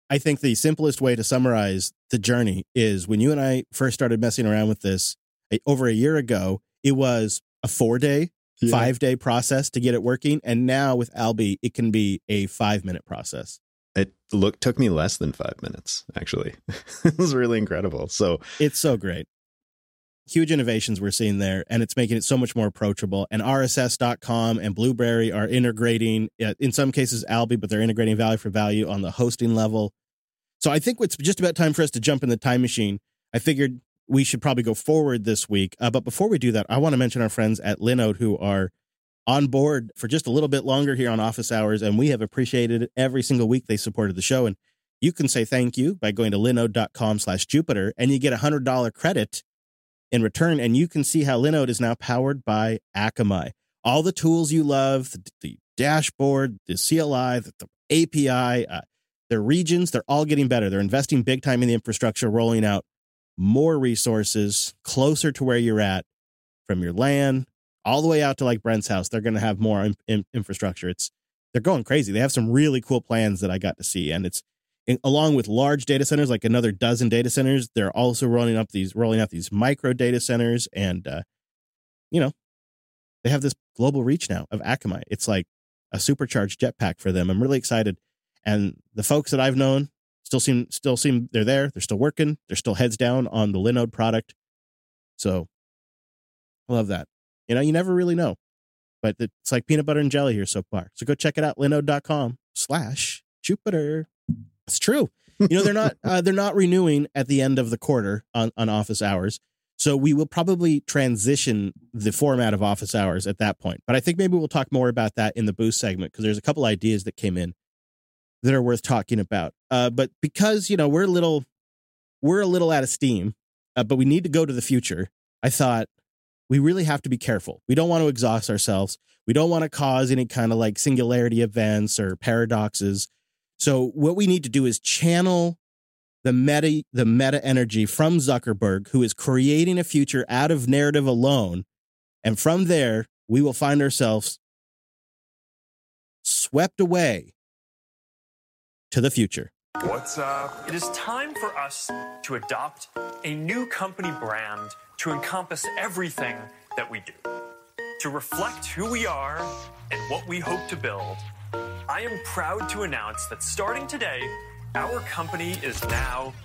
I think the simplest way to summarize the journey is when you and I first started messing around with this over a year ago, it was a 4-day, 5-day process to get it working. And now with Alby, it can be a 5-minute process. It took me less than 5 minutes, actually. It was really incredible. So it's so great. Huge innovations we're seeing there, and it's making it so much more approachable. And RSS.com and Blueberry are integrating, in some cases, Alby, but they're integrating value for value on the hosting level. So I think it's just about time for us to jump in the time machine. I figured we should probably go forward this week. But before we do that, I want to mention our friends at Linode who are on board for just a little bit longer here on Office Hours, and we have appreciated it every single week they supported the show. And you can say thank you by going to linode.com/Jupiter, and you get a $100 credit in return, and you can see how Linode is now powered by Akamai. All the tools you love, the dashboard, the CLI, the API, their regions, they're all getting better. They're investing big time in the infrastructure, rolling out more resources closer to where you're at, from your LAN all the way out to like Brent's house. They're going to have more infrastructure. They're going crazy. They have some really cool plans that I got to see, and it's along with large data centers, like another dozen data centers. They're also rolling out these micro data centers, and they have this global reach now of Akamai. It's like a supercharged jetpack for them. I'm really excited, and the folks that I've known still seem they're there. They're still working. They're still heads down on the Linode product. So I love that. You never really know, but it's like peanut butter and jelly here so far. So go check it out, linode.com/Jupiter. It's true. They're not renewing at the end of the quarter on Office Hours. So we will probably transition the format of Office Hours at that point. But I think maybe we'll talk more about that in the boost segment, because there's a couple ideas that came in that are worth talking about. But because, we're a little out of steam, but we need to go to the future, I thought we really have to be careful. We don't want to exhaust ourselves. We don't want to cause any kind of like singularity events or paradoxes. So what we need to do is channel the meta energy from Zuckerberg, who is creating a future out of narrative alone. And from there, we will find ourselves swept away to the future. What's up? It is time for us to adopt a new company brand to encompass everything that we do, to reflect who we are and what we hope to build. I am proud to announce that starting today, our company is now